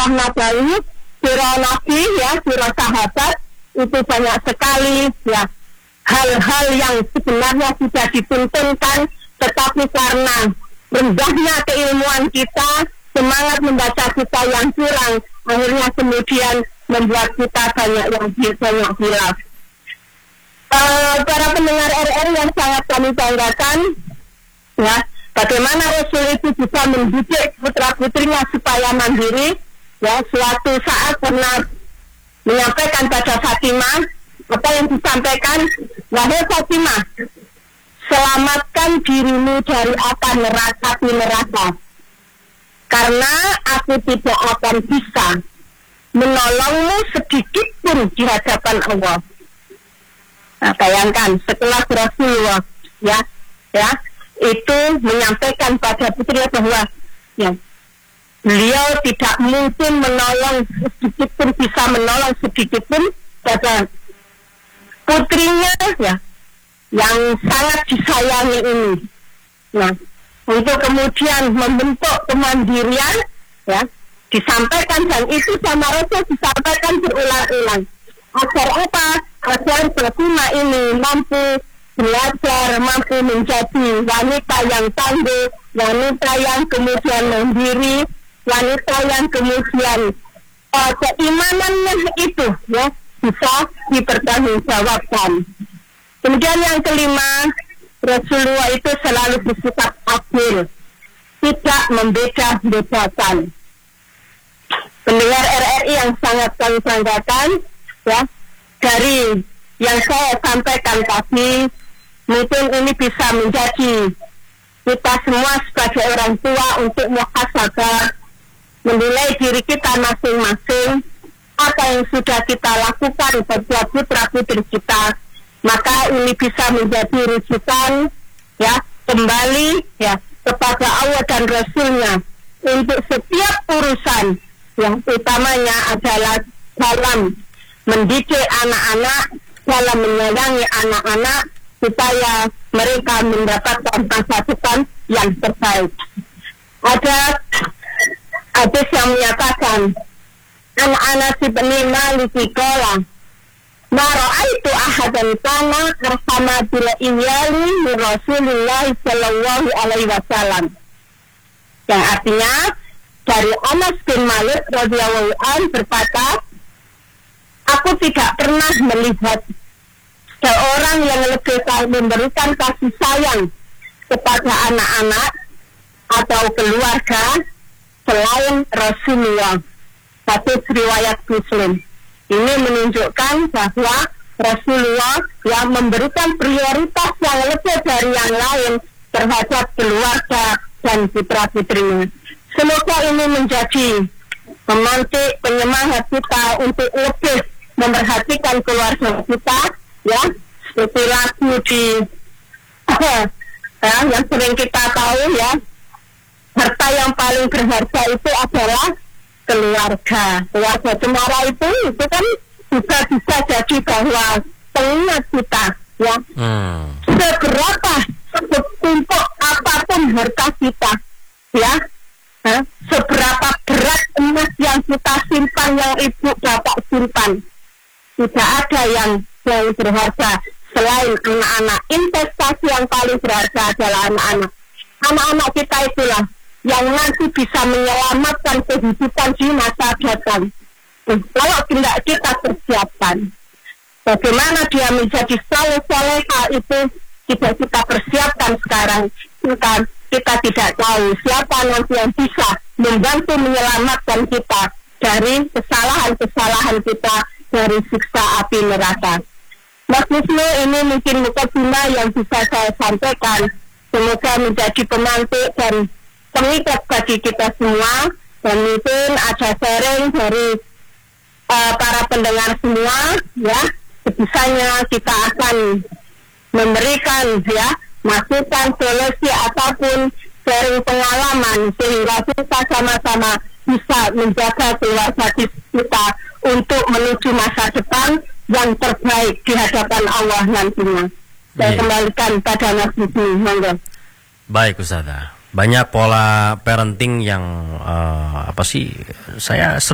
surah Nabawi, surah Nabi, ya, surah sahabat, itu banyak sekali ya hal-hal yang sebenarnya sudah dituntunkan, tetapi karena rendahnya keilmuan kita, semangat membaca kita yang kurang, akhirnya kemudian membuat kita banyak hilaf. Para pendengar RR yang sangat kami banggakan, ya, bagaimana Rasul itu bisa mendidik putra-putrinya supaya mandiri. Ya, suatu saat pernah menyampaikan pada Fatimah, apa yang disampaikan, wahai Fatimah, selamatkan dirimu dari api neraka, karena aku tidak akan bisa menolongmu sedikit pun di hadapan Allah. Nah, bayangkan setelah Rasulullah ya itu menyampaikan pada putrinya bahwa ya, beliau tidak mungkin bisa menolong sedikit pun pada putrinya ya yang sangat disayangi ini. Nah, untuk kemudian membentuk kemandirian ya disampaikan, dan itu sama Rasul disampaikan berulang-ulang. Agar apa? Agar Fatimah ini mampu belajar, mampu menjadi wanita yang tangguh, wanita yang kemudian mandiri, wanita yang kemudian keimanannya itu ya bisa dipertanggungjawabkan. Kemudian yang kelima, Rasulullah itu selalu bersifat adil, tidak membeda-bedakan. Pendengar RRI yang sangat kami banggakan, ya, dari yang saya sampaikan tadi, mungkin ini bisa menjadi kita semua sebagai orang tua untuk muhasabah, menilai diri kita masing-masing, apa yang sudah kita lakukan buat putra-putri kita, maka ini bisa menjadi rujukan ya kembali ya kepada Allah dan Rasulnya untuk setiap urusan, yang utamanya adalah dalam mendidik anak-anak, dalam menyayangi anak-anak, supaya mereka mendapatkan masa depan yang terbaik. Ada hadis yang menyatakan, anak-anak si Bani Malik qala ma ra'aitu ahadan kana arhama bil iyali min Rasulillah sallallahu alaihi wasallam. Yang artinya dari Anas bin Malik radhiyallahu anhu berkata, aku tidak pernah melihat seorang yang lebih memberikan kasih sayang kepada anak-anak atau keluarga selain Rasulullah. Satu riwayat Muslim. Ini menunjukkan bahwa Rasulullah yang memberikan prioritas yang lebih dari yang lain terhadap keluarga dan putra-putrinya. Semoga ini menjadi pemantik penyemangat kita untuk lebih memperhatikan keluarga kita, ya, seperti lagu di yang sering kita tahu ya, harta yang paling berharga itu adalah keluarga. Keluarga cemara itu kan juga bisa jadi bahwa pengingat kita, ya. Seberapa setumpuk apapun harta kita, ya, seberapa berat emas yang kita simpan, yang ibu bapak simpan, tidak ada yang berharga selain anak-anak. Investasi yang paling berharga adalah anak-anak. Anak-anak kita itulah yang nanti bisa menyelamatkan kehidupan di masa datang. Kalau tidak kita persiapkan, bagaimana dia menjadi saleh-salehah itu tidak kita persiapkan sekarang, kita tidak tahu siapa nanti yang bisa membantu menyelamatkan kita dari kesalahan-kesalahan kita, dari siksa api neraka. Mas Wisnu, ini mungkin mukadimah yang bisa saya sampaikan. Semoga menjadi pemantik dan pengikat bagi kita semua, dan mungkin ada sharing dari para pendengar semua, ya. Sebisanya kita akan memberikan ya masukan, solusi ataupun sharing pengalaman sehingga kita sama-sama bisa menjaga keluarga kita untuk menuju masa depan yang terbaik di hadapan Allah nantinya. Saya kembalikan pada Mas Budi. Baik Ustazah, banyak pola parenting yang saya